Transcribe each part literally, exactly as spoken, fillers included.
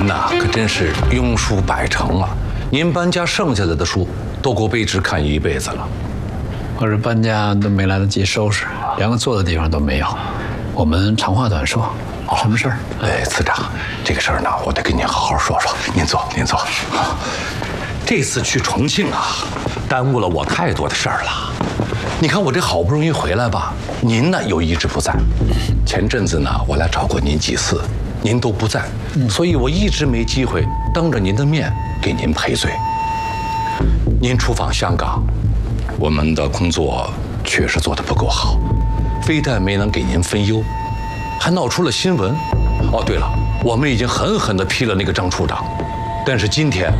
呐可真是庸书百成啊！您搬家剩下来的书都够卑职看一辈子了。 我这搬家都没来得及收拾，连个坐的地方都没有。我们长话短说，什么事儿？ 哎，次长，这个事儿呢，我得跟您好好说说。您坐，您坐。这次去重庆啊，耽误了我太多的事儿了。你看我这好不容易回来吧，您呢又一直不在。前阵子呢，我来找过您几次，您都不在，所以我一直没机会当着您的面给您赔罪。您出访香港，我们的工作确实做得不够好，非但没能给您分忧，还闹出了新闻。哦，对了，我们已经狠狠地批了那个张处长，但是今天，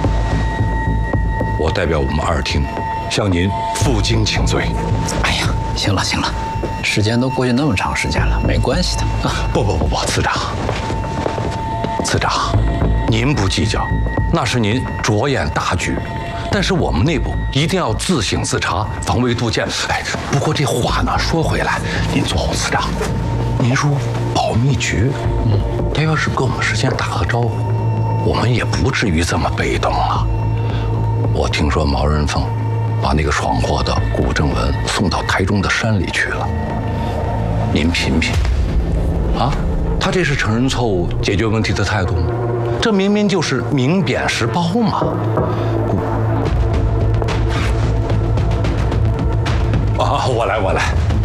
我代表我们二厅向您负荆请罪。 哎呀，行了行了，时间都过去那么长时间了，没关系的啊。 不不不不，次长，次长，您不计较，那是您着眼大局。但是我们内部一定要自省自查，防微杜渐。哎，不过这话呢说回来，您坐后，次长，您说保密局，嗯，他要是跟我们事先打个招呼，我们也不至于这么被动啊。我听说毛人凤把那个闯祸的古正文送到台中的山里去了，您品品，啊，他这是承认错误、解决问题的态度吗？这明明就是明贬实褒嘛。啊，我来，我来。